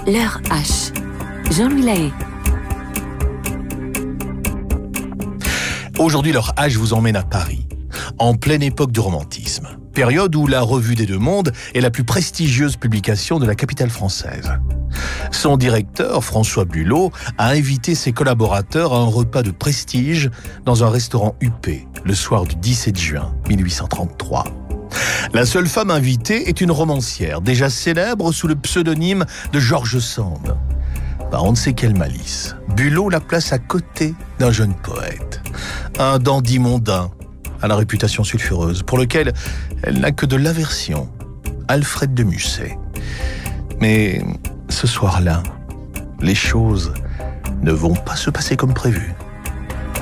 L'heure H. Jean-Louis Lahaye. Aujourd'hui, l'heure H vous emmène à Paris, en pleine époque du romantisme. Période où la Revue des Deux Mondes est la plus prestigieuse publication de la capitale française. Son directeur, François Bulot, a invité ses collaborateurs à un repas de prestige dans un restaurant huppé, le soir du 17 juin 1833. La seule femme invitée est une romancière, déjà célèbre sous le pseudonyme de George Sand. Par on ne sait quelle malice, Bulot la place à côté d'un jeune poète, un dandy mondain à la réputation sulfureuse, pour lequel elle n'a que de l'aversion, Alfred de Musset. Mais ce soir-là, les choses ne vont pas se passer comme prévu.